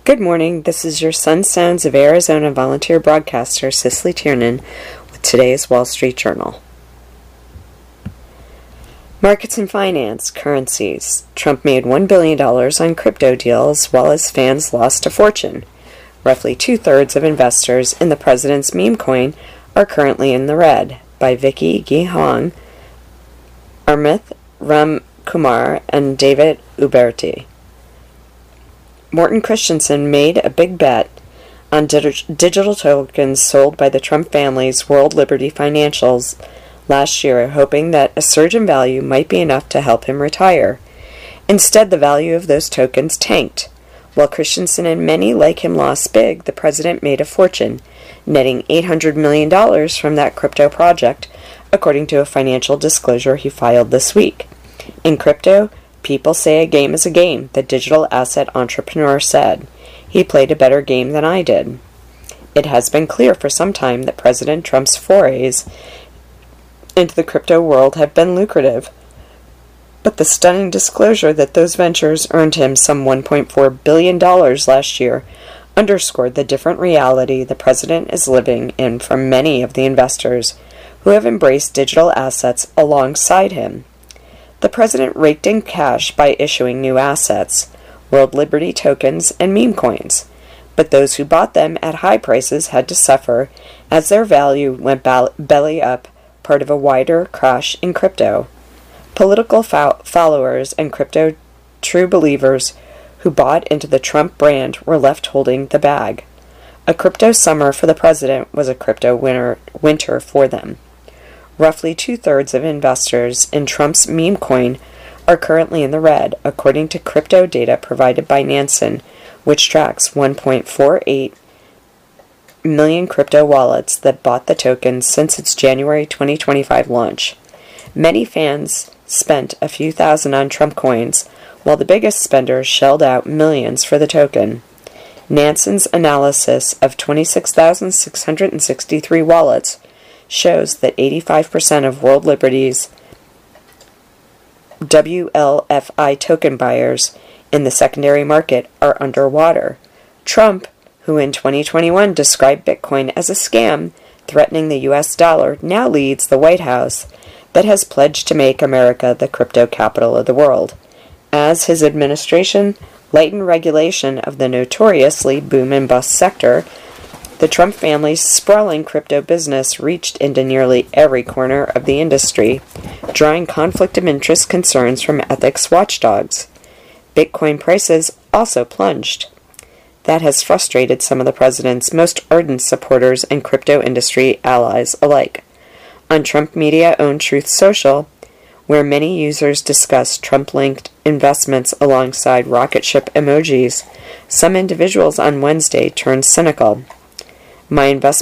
Good morning. This is your Sun Sounds of Arizona volunteer broadcaster, Cicely Tiernan, with today's Wall Street Journal. Markets and finance, currencies. Trump made $1 billion on crypto deals while his fans lost a fortune. Roughly two-thirds of investors in the president's meme coin are currently in the red, by Vicky Gihong, Armith Ramkumar, and David Uberti. Morton Christensen made a big bet on digital tokens sold by the Trump family's World Liberty Financials last year, hoping that a surge in value might be enough to help him retire. Instead, the value of those tokens tanked. While Christensen and many like him lost big, the president made a fortune, netting $800 million from that crypto project, according to a financial disclosure he filed this week. In crypto, people say a game is a game, the digital asset entrepreneur said. He played a better game than I did. It has been clear for some time that President Trump's forays into the crypto world have been lucrative. But the stunning disclosure that those ventures earned him some $1.4 billion last year underscored the different reality the president is living in from many of the investors who have embraced digital assets alongside him. The president raked in cash by issuing new assets, World Liberty tokens and meme coins, but those who bought them at high prices had to suffer as their value went belly up, part of a wider crash in crypto. Political followers and crypto true believers who bought into the Trump brand were left holding the bag. A crypto summer for the president was a crypto winter for them. Roughly two-thirds of investors in Trump's meme coin are currently in the red, according to crypto data provided by Nansen, which tracks 1.48 million crypto wallets that bought the tokens since its January 2025 launch. Many fans spent a few thousand on Trump coins, while the biggest spenders shelled out millions for the token. Nansen's analysis of 26,663 wallets shows that 85% of World Liberty's WLFI token buyers in the secondary market are underwater. Trump, who in 2021 described Bitcoin as a scam threatening the U.S. dollar, now leads the White House that has pledged to make America the crypto capital of the world, as his administration lightened regulation of the notoriously boom-and-bust sector. The Trump family's sprawling crypto business reached into nearly every corner of the industry, drawing conflict of interest concerns from ethics watchdogs. Bitcoin prices also plunged. That has frustrated some of the president's most ardent supporters and crypto industry allies alike. On Trump media-owned Truth Social, where many users discuss Trump-linked investments alongside rocket ship emojis, some individuals on Wednesday turned cynical. My investment